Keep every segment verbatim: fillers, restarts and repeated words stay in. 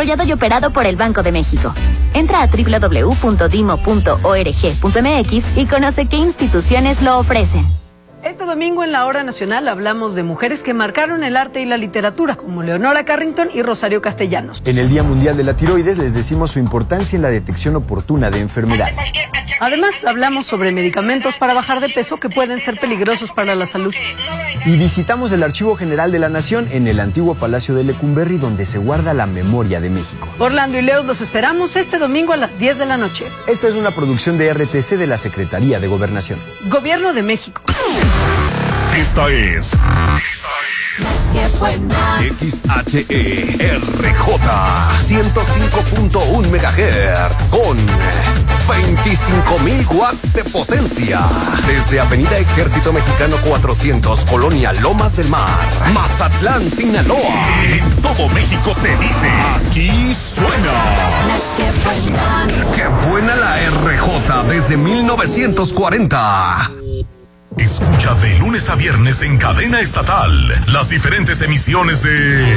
desarrollado y operado por el Banco de México. Entra a doble u doble u doble u punto dimo punto org punto eme equis y conoce qué instituciones lo ofrecen. Este domingo en la Hora Nacional hablamos de mujeres que marcaron el arte y la literatura, como Leonora Carrington y Rosario Castellanos. En el Día Mundial de la Tiroides les decimos su importancia en la detección oportuna de enfermedades. Además, hablamos sobre medicamentos para bajar de peso que pueden ser peligrosos para la salud. Y visitamos el Archivo General de la Nación en el antiguo Palacio de Lecumberri, donde se guarda la memoria de México. Orlando y Leo los esperamos este domingo a las diez de la noche. Esta es una producción de R T C de la Secretaría de Gobernación. Gobierno de México. Esta es ¡Qué buena! X H E R J ciento cinco punto uno megahertz con veinticinco mil watts de potencia. Desde Avenida Ejército Mexicano cuatrocientos, Colonia Lomas del Mar, Mazatlán, Sinaloa. En todo México se dice, aquí suena. ¡Qué buena! ¡Qué buena la R J desde mil novecientos cuarenta! Escucha de lunes a viernes en cadena estatal las diferentes emisiones de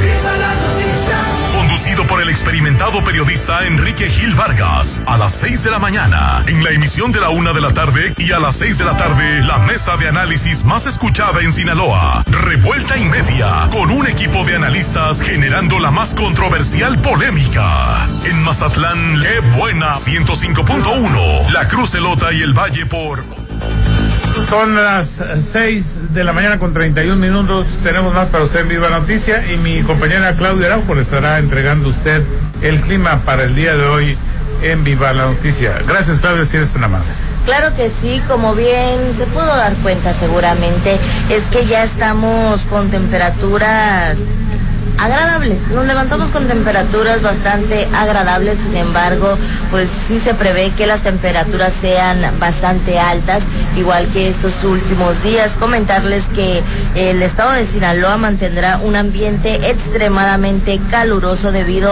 Conducido por el experimentado periodista Enrique Gil Vargas, a las seis de la mañana, en la emisión de la una de la tarde, y a las seis de la tarde, la mesa de análisis más escuchada en Sinaloa, Revuelta y Media, con un equipo de analistas generando la más controversial polémica. En Mazatlán, ¡qué buena! ciento cinco punto uno, La Cruz Elota y el Valle por... Son las seis de la mañana con treinta y un minutos. Tenemos más para usted en Viva Noticia y mi compañera Claudia Araujo le estará entregando a usted el clima para el día de hoy en Viva la Noticia. Gracias, Claudia, si eres tan amable. Claro que sí, como bien se pudo dar cuenta seguramente, es que ya estamos con temperaturas agradables. Nos levantamos con temperaturas bastante agradables, sin embargo, pues sí se prevé que las temperaturas sean bastante altas, igual que estos últimos días. Comentarles que el estado de Sinaloa mantendrá un ambiente extremadamente caluroso debido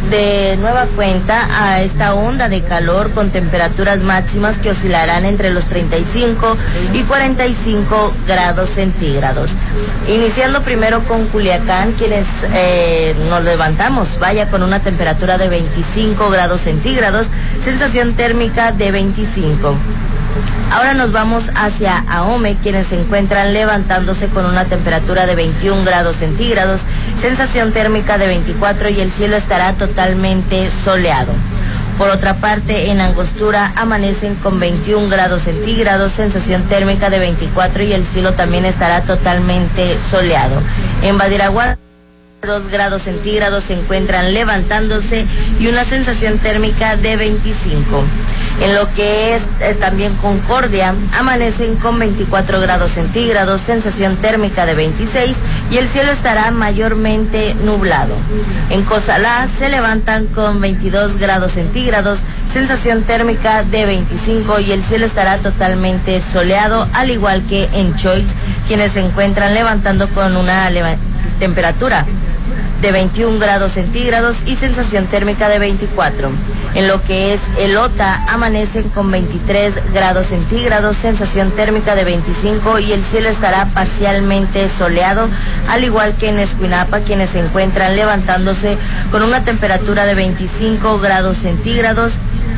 de nueva cuenta a esta onda de calor con temperaturas máximas que oscilarán entre los treinta y cinco y cuarenta y cinco grados centígrados. Iniciando primero con Culiacán, quienes eh, nos levantamos, vaya, con una temperatura de veinticinco grados centígrados, sensación térmica de veinticinco. Ahora nos vamos hacia Ahome, quienes se encuentran levantándose con una temperatura de veintiún grados centígrados, sensación térmica de veinticuatro y el cielo estará totalmente soleado. Por otra parte, en Angostura amanecen con veintiún grados centígrados, sensación térmica de veinticuatro y el cielo también estará totalmente soleado. En Badiraguato, dos grados centígrados se encuentran levantándose y una sensación térmica de veinticinco. En lo que es eh, también Concordia, amanecen con veinticuatro grados centígrados, sensación térmica de veintiséis y el cielo estará mayormente nublado. En Cozalá se levantan con veintidós grados centígrados, sensación térmica de veinticinco y el cielo estará totalmente soleado, al igual que en Choix, quienes se encuentran levantando con una leva- temperatura de veintiún grados centígrados y sensación térmica de veinticuatro. En lo que es Elota, amanecen con veintitrés grados centígrados, sensación térmica de veinticinco y el cielo estará parcialmente soleado, al igual que en Escuinapa, quienes se encuentran levantándose con una temperatura de veinticinco grados centígrados.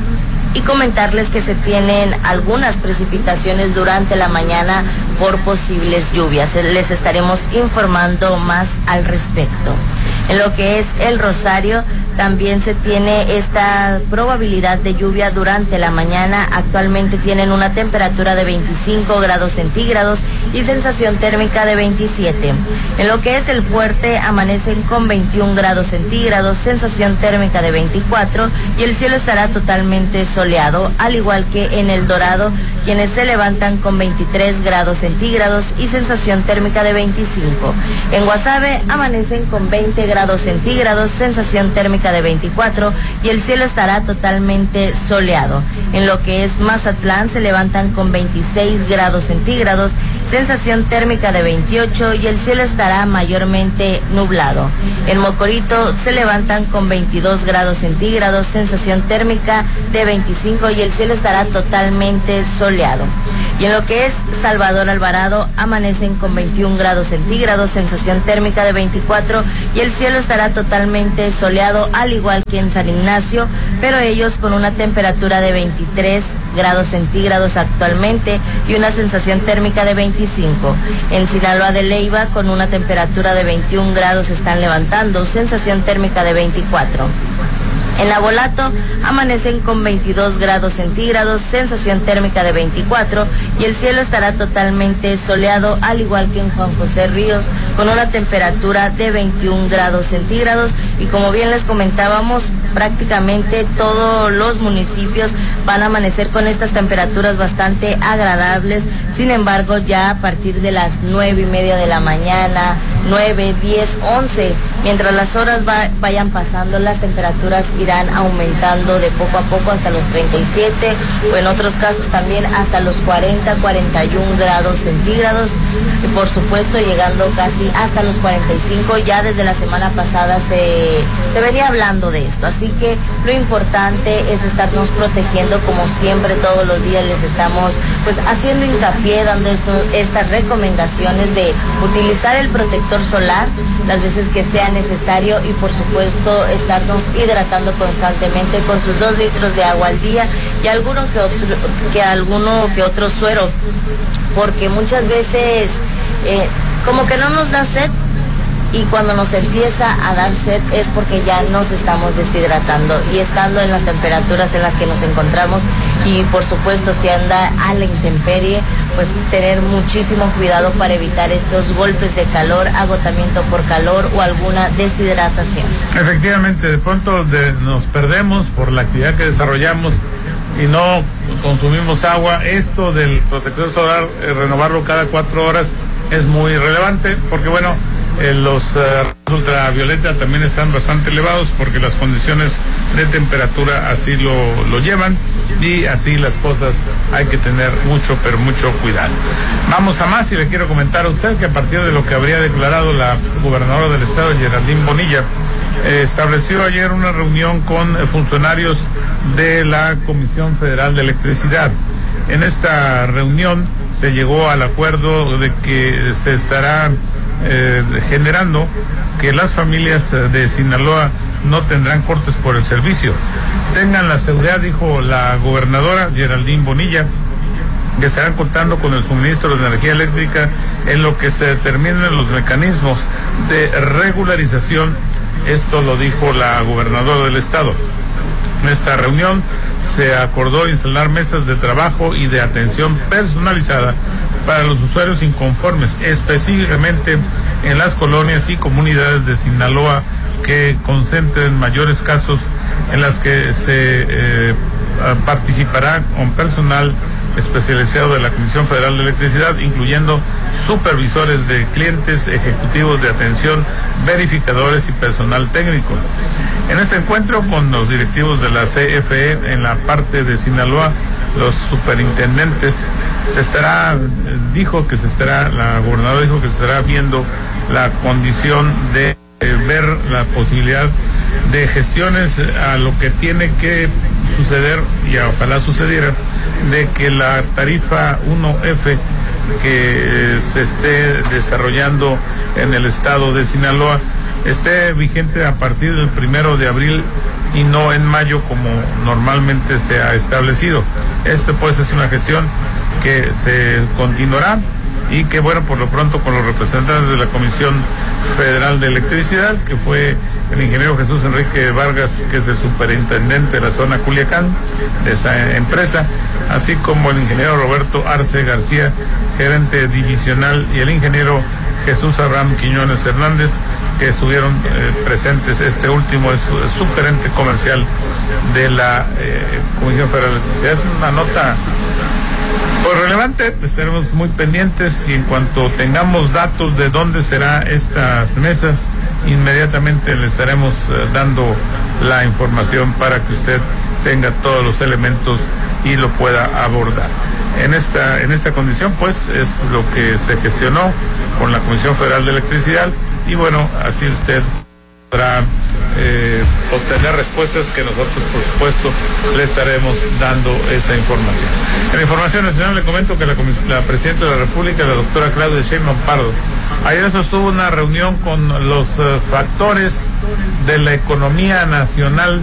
Y comentarles que se tienen algunas precipitaciones durante la mañana por posibles lluvias. Les estaremos informando más al respecto. En lo que es el Rosario, también se tiene esta probabilidad de lluvia durante la mañana. Actualmente tienen una temperatura de veinticinco grados centígrados y sensación térmica de veintisiete. En lo que es el Fuerte, amanecen con veintiún grados centígrados, sensación térmica de veinticuatro y el cielo estará totalmente soleado, al igual que en El Dorado, quienes se levantan con veintitrés grados centígrados y sensación térmica de veinticinco. En Guasave amanecen con veinte grados centígrados, sensación térmica de veinticuatro y el cielo estará totalmente soleado. En lo que es Mazatlán se levantan con veintiséis grados centígrados, sensación térmica de veintiocho y el cielo estará mayormente nublado. En Mocorito se levantan con veintidós grados centígrados, sensación térmica de veinticinco y el cielo estará totalmente soleado. Y en lo que es Salvador Alvarado, amanecen con veintiún grados centígrados, sensación térmica de veinticuatro, y el cielo estará totalmente soleado, al igual que en San Ignacio, pero ellos con una temperatura de veintitrés grados centígrados actualmente y una sensación térmica de veinticinco. En Sinaloa de Leyva, con una temperatura de veintiún grados, están levantando, sensación térmica de veinticuatro. En Navolato amanecen con veintidós grados centígrados, sensación térmica de veinticuatro, y el cielo estará totalmente soleado, al igual que en Juan José Ríos, con una temperatura de veintiún grados centígrados. Y como bien les comentábamos, prácticamente todos los municipios van a amanecer con estas temperaturas bastante agradables. Sin embargo, ya a partir de las nueve y media de la mañana, nueve, diez, once, mientras las horas va, vayan pasando, las temperaturas irán aumentando de poco a poco hasta los treinta y siete, o en otros casos también hasta los cuarenta, cuarenta y uno grados centígrados, y por supuesto llegando casi hasta los cuarenta y cinco. Ya desde la semana pasada se, se venía hablando de esto, así que lo importante es estarnos protegiendo, como siempre todos los días les estamos pues haciendo hincapié, dando esto, estas recomendaciones de utilizar el protector solar las veces que sea necesario, y por supuesto estarnos hidratando constantemente con sus dos litros de agua al día, y alguno que otro, que alguno que otro suero, porque muchas veces eh, como que no nos da sed, y cuando nos empieza a dar sed es porque ya nos estamos deshidratando, y estando en las temperaturas en las que nos encontramos, y por supuesto si anda a la intemperie, pues tener muchísimo cuidado para evitar estos golpes de calor, agotamiento por calor o alguna deshidratación. Efectivamente, de pronto de, nos perdemos por la actividad que desarrollamos y no consumimos agua. Esto del protector solar, eh, renovarlo cada cuatro horas es muy relevante, porque bueno, Eh, los uh, ultravioleta también están bastante elevados, porque las condiciones de temperatura así lo, lo llevan, y así las cosas hay que tener mucho, pero mucho cuidado. Vamos a más, y le quiero comentar a usted que a partir de lo que habría declarado la gobernadora del estado, Geraldine Bonilla, eh, estableció ayer una reunión con eh, funcionarios de la Comisión Federal de Electricidad. En esta reunión se llegó al acuerdo de que se estará Eh, generando que las familias de Sinaloa no tendrán cortes por el servicio. Tengan la seguridad, dijo la gobernadora Geraldine Bonilla, que estarán contando con el suministro de energía eléctrica en lo que se determinen los mecanismos de regularización. Esto lo dijo la gobernadora del estado. En esta reunión se acordó instalar mesas de trabajo y de atención personalizada para los usuarios inconformes, específicamente en las colonias y comunidades de Sinaloa que concentren mayores casos, en las que se eh, participará con personal especializado de la Comisión Federal de Electricidad, incluyendo supervisores de clientes, ejecutivos de atención, verificadores y personal técnico. En este encuentro con los directivos de la C F E en la parte de Sinaloa, los superintendentes, se estará, dijo que se estará, la gobernadora dijo que se estará viendo la condición de eh, ver la posibilidad de gestiones a lo que tiene que suceder, y ojalá sucediera, de que la tarifa uno F que eh, se esté desarrollando en el estado de Sinaloa esté vigente a partir del primero de abril y no en mayo como normalmente se ha establecido. Este pues es una gestión que se continuará, y que bueno, por lo pronto con los representantes de la Comisión Federal de Electricidad, que fue el ingeniero Jesús Enrique Vargas, que es el superintendente de la zona Culiacán de esa empresa, así como el ingeniero Roberto Arce García, gerente divisional, y el ingeniero Jesús Abraham Quiñones Hernández, que estuvieron eh, presentes. Este último es subgerente comercial de la eh, Comisión Federal de Electricidad. Es una nota pues relevante, estaremos muy pendientes, y en cuanto tengamos datos de dónde será estas mesas, inmediatamente le estaremos eh, dando la información para que usted tenga todos los elementos y lo pueda abordar. En esta, en esta condición, pues, es lo que se gestionó con la Comisión Federal de Electricidad, y bueno, así usted podrá eh, obtener respuestas que nosotros, por supuesto, le estaremos dando esa información. En la información nacional le comento que la, la presidenta de la República, la doctora Claudia Sheinbaum Pardo, ayer sostuvo una reunión con los uh, factores de la economía nacional